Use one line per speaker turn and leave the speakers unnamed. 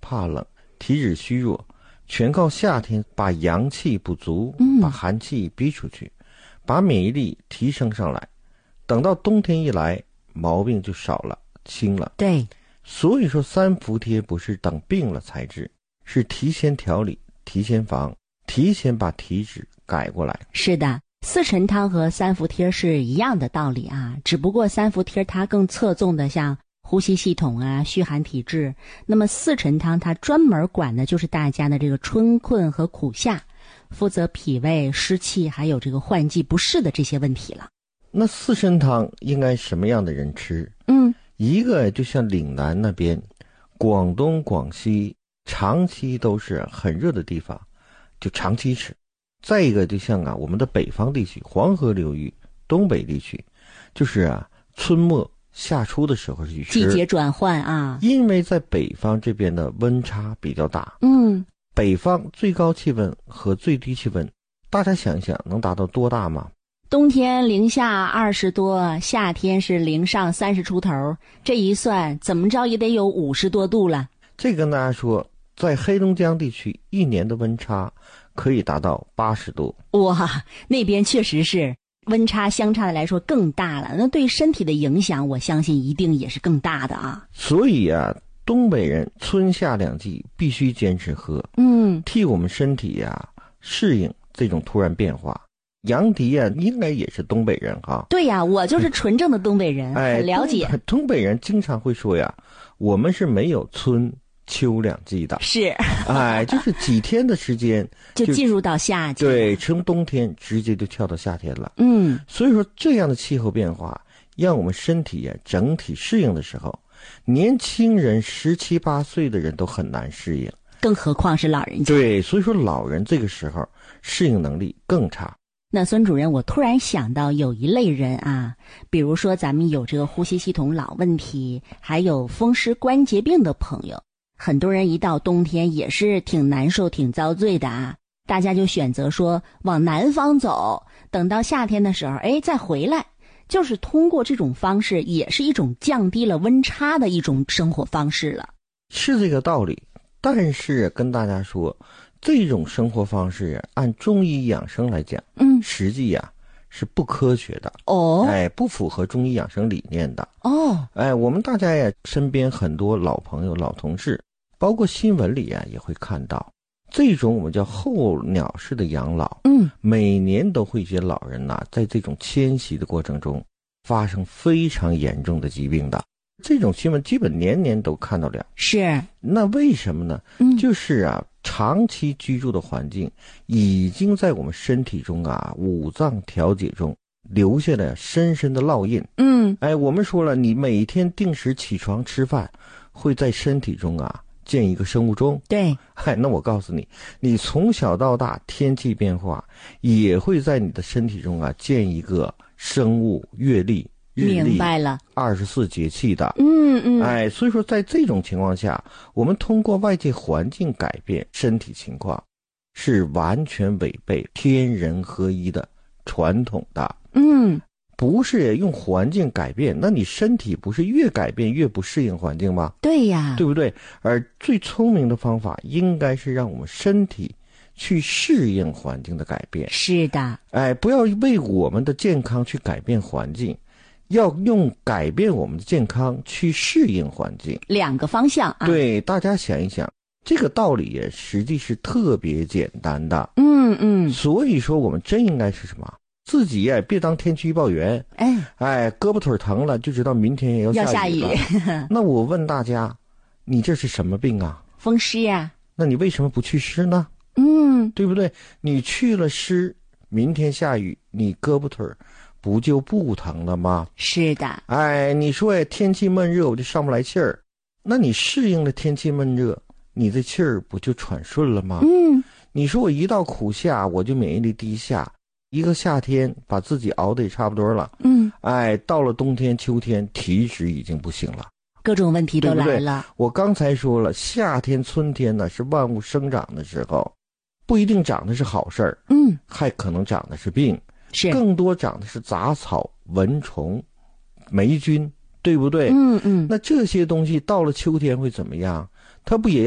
怕冷，体质虚弱，全靠夏天把阳气补足，把寒气逼出去，把免疫力提升上来。等到冬天一来，毛病就少了，轻了。
对，
所以说三伏贴不是等病了才治，是提前调理，提前防，提前把体质改过来。
是的，四神汤和三伏贴是一样的道理啊，只不过三伏贴它更侧重的像呼吸系统啊、虚寒体质，那么四神汤它专门管的就是大家的这个春困和苦夏，负责脾胃、湿气还有这个换季不适的这些问题了。
那四神汤应该什么样的人吃？一个就像岭南那边，广东、广西长期都是很热的地方，就长期吃。再一个就像我们的北方地区，黄河流域、东北地区，就是春末夏初的时候去吃。
季节转换啊，
因为在北方这边的温差比较大。北方最高气温和最低气温，大家想一想能达到多大吗？
冬天零下20多，夏天是零上30出头，这一算怎么着也得有50多度了。
这跟大家说，在黑龙江地区一年的温差可以达到80度。
哇，那边确实是温差相差的来说更大了，那对身体的影响我相信一定也是更大的啊。
所以东北人春夏两季必须坚持喝，替我们身体适应这种突然变化。杨迪应该也是东北人哈。
对呀，我就是纯正的东北人，很了解。
东北人经常会说我们是没有春秋两季的。
是。
就是几天的时间
就进入到夏季。
对，从冬天直接就跳到夏天了。所以说这样的气候变化让我们身体整体适应的时候，年轻人17、18岁的人都很难适应，
更何况是老人家。
对，所以说老人这个时候适应能力更差。
那孙主任，我突然想到有一类人比如说咱们有这个呼吸系统老问题，还有风湿关节病的朋友，很多人一到冬天也是挺难受挺遭罪的大家就选择说往南方走，等到夏天的时候再回来，就是通过这种方式也是一种降低了温差的一种生活方式了。
是这个道理，但是跟大家说，这种生活方式按中医养生来讲，实际是不科学的不符合中医养生理念的我们大家身边很多老朋友、老同事，包括新闻里也会看到这种我们叫候鸟式的养老。每年都会有些老人在这种迁徙的过程中发生非常严重的疾病的。这种新闻基本年年都看到了。
是。
那为什么呢？就是长期居住的环境已经在我们身体中五脏调节中留下了深深的烙印。我们说了，你每天定时起床吃饭，会在身体中建一个生物钟。
对。
那我告诉你，你从小到大天气变化也会在你的身体中建一个生物月历。
明白了
，24节气的。所以说在这种情况下，我们通过外界环境改变身体情况，是完全违背天人合一的传统的。不是用环境改变，那你身体不是越改变越不适应环境吗？
对呀，
对不对？而最聪明的方法应该是让我们身体去适应环境的改变。
是的。
不要为我们的健康去改变环境，要用改变我们的健康去适应环境，
两个方向
对，大家想一想，这个道理实际是特别简单的。所以说我们真应该是什么？自己别当天气预报员。胳膊腿疼了就知道明天也要下雨了。那我问大家，你这是什么病
风湿呀。
那你为什么不去湿呢？对不对？你去了湿，明天下雨，你胳膊腿不就不疼了吗？
是的。
你说天气闷热我就上不来气儿，那你适应了天气闷热，你的气儿不就喘顺了吗？你说我一到苦夏我就免疫力低下，一个夏天把自己熬得也差不多了。到了冬天秋天体质已经不行了，
各种问题都来了。
对不对？我刚才说了，夏天春天是万物生长的时候，不一定长的是好事儿，还可能长的是病，更多长的是杂草、蚊虫、霉菌，对不对？那这些东西到了秋天会怎么样？它不也要